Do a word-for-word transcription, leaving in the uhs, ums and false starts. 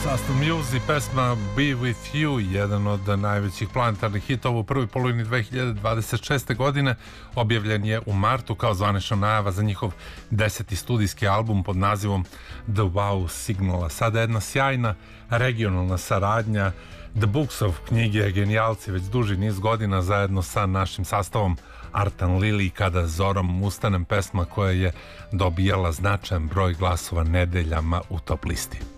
Sastav Music, pesma Be With You, jedan od najvećih planetarnih hitova u prvoj polovini dve hiljade dvadeset šeste. godine, objavljen je u martu kao zvanična najava za njihov deseti studijski album pod nazivom The Wow Signal. Sada jedna sjajna regionalna saradnja The Books of knjige Genijalci već duži niz godina zajedno sa našim sastavom Artan Lili, Kada zorom ustanem, pesma koja je dobijala značajan broj glasova nedeljama u top listi.